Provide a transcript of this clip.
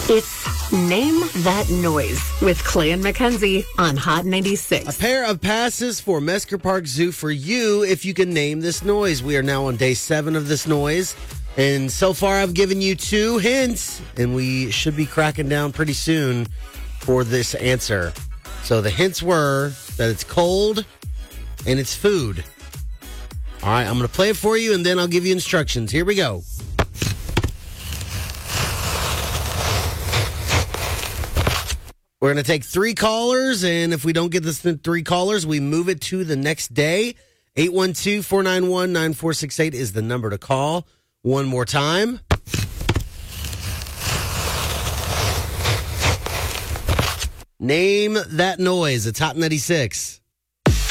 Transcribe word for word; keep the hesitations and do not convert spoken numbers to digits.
It's Name That Noise with Clay and Mackenzie on Hot ninety-six. A pair of passes for Mesker Park Zoo for you if you can name this noise. We are now on day seven of this noise. And so far, I've given you two hints, and we should be cracking down pretty soon for this answer. So the hints were that it's cold and it's food. All right, I'm going to play it for you, and then I'll give you instructions. Here we go. We're going to take three callers, and if we don't get this three callers, we move it to the next day. eight one two, four nine one, nine four six eight is the number to call. One more time. Name that noise. It's Hot ninety-six.